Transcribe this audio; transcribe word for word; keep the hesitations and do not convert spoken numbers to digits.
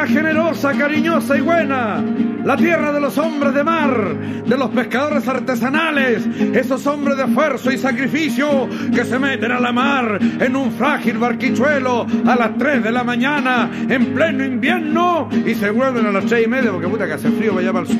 tierra generosa, cariñosa y buena, la tierra de los hombres de mar, de los pescadores artesanales, esos hombres de esfuerzo y sacrificio que se meten a la mar en un frágil barquichuelo a las tres de la mañana en pleno invierno y se vuelven a las seis y media porque puta que hace frío para allá para el sur.